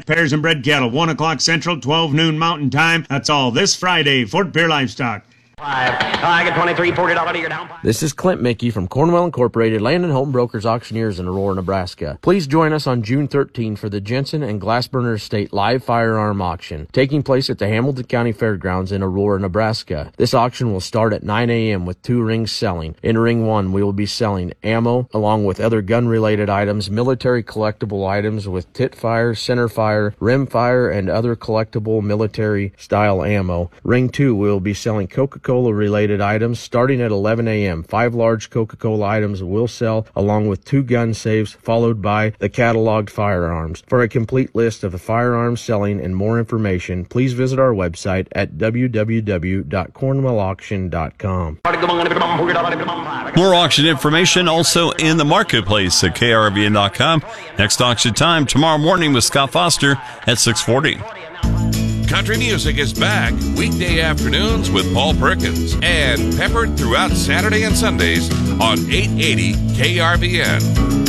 pairs and bred cattle, 1 o'clock Central, 12 noon Mountain Time. That's all this Friday, Fort Pierre Livestock. I get 23, $40 you're down. This is Clint Mickey from Cornwell Incorporated, Land and Home Brokers Auctioneers in Aurora, Nebraska. Please join us on June 13 for the Jensen and Glassburner Estate live firearm auction, taking place at the Hamilton County Fairgrounds in Aurora, Nebraska. This auction will start at 9 a.m. with 2 rings selling. In Ring 1, we will be selling ammo, along with other gun-related items, military collectible items with tit fire, center fire, rim fire, and other collectible military-style ammo. Ring 2, we will be selling Coca-Cola related items starting at 11 a.m. 5 large Coca-Cola items will sell along with 2 gun saves followed by the cataloged firearms. For a complete list of the firearms selling and more information, please visit our website at www.cornwellauction.com. More auction information also in the marketplace at krvn.com. Next auction time tomorrow morning with Scott Foster at 6:40. Country music is back weekday afternoons with Paul Perkins and peppered throughout Saturday and Sundays on 880 KRVN.